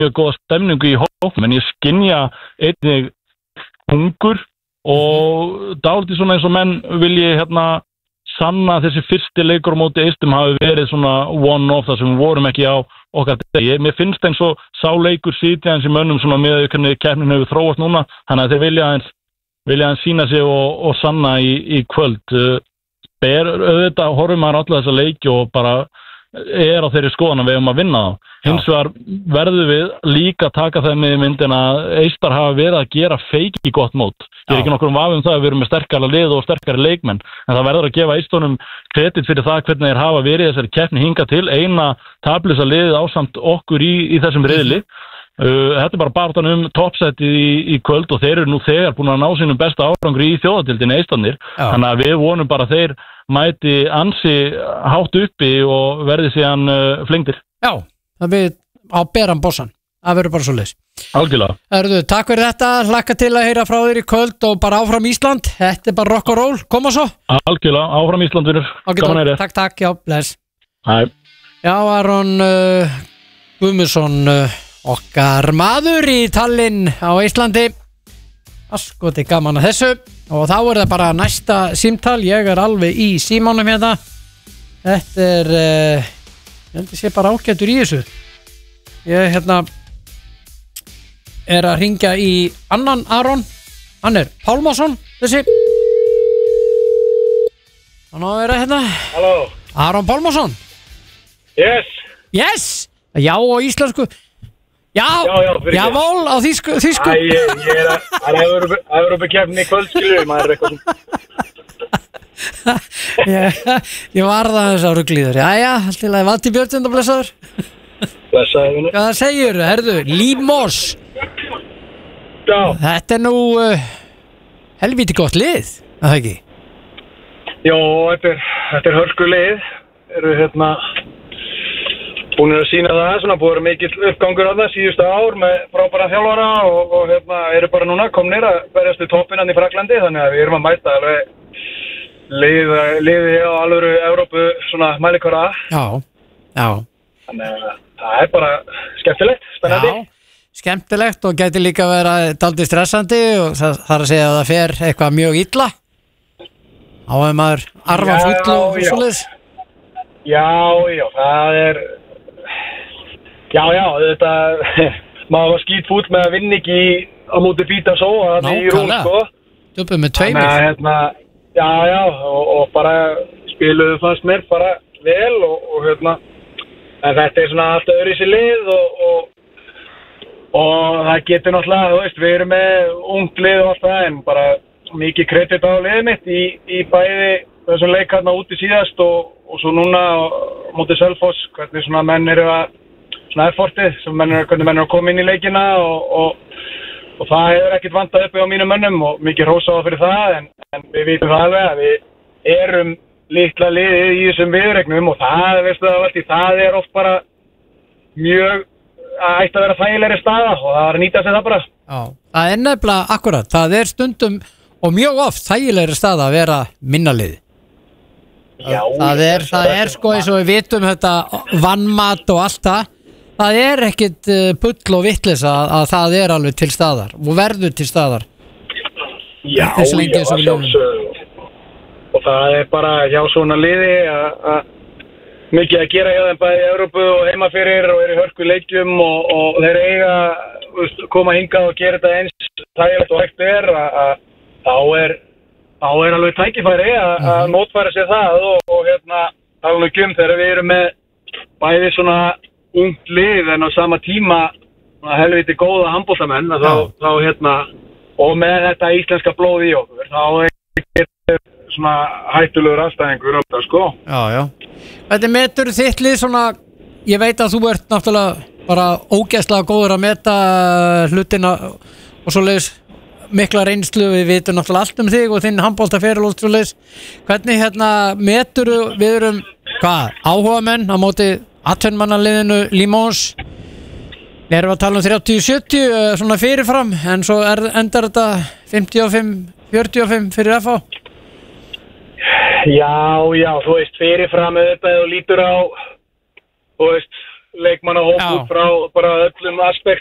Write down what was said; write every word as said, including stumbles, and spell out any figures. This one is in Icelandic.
mjög góða stemningu í hópnum, en ég skynja einnig hungur og dálítið svona eins og menn vilji hérna sanna að þessi fyrsti leikur á móti Eistum hafi verið svona one-off þar sem við vorum ekki á okkar degi. Mér finnst eins og sá leikur sitja eins í mönnum svona með hvernig keppnin hefur þróast núna, þannig að þeir vilja aðeins vilja aðeins sína sig og, og sanna í, í kvöld. Ber auðvitað horfum maður alla þessa leiki og bara er á þeirri skoðan að við hefum að vinna þá. Hins vegar verðum við líka að taka það með í myndin að Eistar hafa verið að gera feiki gott mót. Ég er ekki nokkur um vafi um það að við erum með sterkara lið og sterkari leikmenn, en það verður að gefa Eistunum kredit fyrir það hvernig þeir hafa verið þessari keppni hingað til, eina taplausa liðið ásamt okkur í, í þessum riðli. Uh, þetta er bara baráttan um toppsettið í, í kvöld og þeir eru nú þegar búin að ná sínum besta árangri í þjóðadeildinni Eistarnir, þannig að við vonum bara að þeir mæti ansi hátt uppi og verði síðan uh, flengdir. Já, það við á beran bossan, það verður bara svo leys. Algjörlega. Erðu, takk fyrir þetta, hlakka til að heyra frá þér í kvöld og bara áfram Ísland, þetta er bara rock and roll, koma svo. Algjörlega, áfram Ísland vinnur. Takk, takk, já, bless. Hæ. Já, Aron uh, Guðmundsson, uh, okkar maður í Tallinn á Íslandi. Askoti gaman að þessu og þá er það bara næsta símtal. Ég er alveg í símanum hérna. Þetta er uh, ég held að sé bara ágætur í þessu. Ég hérna er að hringja í annan Aron. Hann er Pálmason þessi. Hann á að vera hérna. Halló. Aron Pálmason. Yes. Yes. Já á íslensku. Já, já, já, já vol á þýsku, þýsku. Æ, ég, ég er að, það er Evrópukeppni í kvöld, skilur, maður er eitthvað svona. ég, ég var það þess að ruglíður. Jæja, allt í lagi, Valdi Björnsson og blessaður. Blessaður, vinur. Hvað segir, herðu, Limos. Já. Þetta er nú uh, helvíti gott lið, að það ekki? Jó, þetta er, þetta er hörku lið. Eru hérna búin að sína það, svona búið að mikill uppgangur af það síðustu ár með frábæra þjálfara og, og hérna eru bara núna komnir að berjast við toppinnan í Fraklandi, þannig að við erum að mæta alveg lið, liði á alvöru Evrópu svona mælikvara. Já, já. Þannig að það er bara skemmtilegt, spennandi. Já, skemmtilegt og gæti líka að vera dálítið stressandi og það þarf að segja að það fer eitthvað mjög illa. Á að maður arfa full og svoleiðis. Já, já, það er Já, já, þetta maður var skítfúll með að vinna ekki á móti Bíta Só að í Rúm, sko. Döpum með tveimur. Hérna, já, já, og, og bara spiluðu fannst mér bara vel og, og hérna, en þetta er svona allt öðru í sér lið og, og, og það getur náttúrulega, þú veist, við erum með ungt lið og allt það, en bara mikið kredit á liðið mitt í, í bæði þessum leik hérna úti síðast og, og svo núna á móti Selfoss, hvernig svona menn eru að svona effortið sem menn er, hvernig menn er að koma inn í leikina og, og, og það hefur ekkert vantað uppi á mínum mönnum og mikið hrósaða fyrir það en, en við vitum það alveg að við erum litla liðið í þessum viðuregnum og það, veistu það allt í, það er oft bara mjög að ætti að vera þægilegri staða og það er að nýta sig það bara. Já, það er nefnilega akkurat, það er stundum og mjög oft þægilegri staða að vera minna liði. Já, það er, það er sko eins og við vitum þetta vannmat og allt það. Það er ekkit bull og vitleysa að, að það er alveg til staðar og verður til staðar. Já, já, sjálfsög. Og það er bara hjá svona liði að mikið að gera hjá þeim bæði í Evrópu og heimafyrir og eru í hörku leikjum og, og þeir eiga veist, koma hingað og gera þetta eins þægilegt og hægt er að þá er þá er alveg tækifæri að að mótfæra sér það og, og hérna alveg um þegar við erum með bæði svona ungt lið en á sama tíma helviti góða handboltamenn þá, þá hérna og með þetta íslenska blóð í okkur þá er svona hættulegur aðstæðingur sko. Já, já. Þetta metur þitt lið svona, ég veit að þú ert náttúrulega bara ógeðslega góður að meta hlutina og svoleiðis mikla reynslu, við vitum náttúrulega allt um þig og þinn handboltaferil og svoleiðis. Hvernig hérna metur við erum, hvað, áhugamenn á móti atvinnmannaliðinu Limos? Erum við að tala um þrjátíu sjötíu svona fyrirfram en svo er, endar þetta fimmtíu og fimm fjörutíu og fimm fyrir F H? Já, já, þú veist fyrirfram auðvitað og lítur á þú veist, leikmannahóp Já. út frá bara öllum aspekt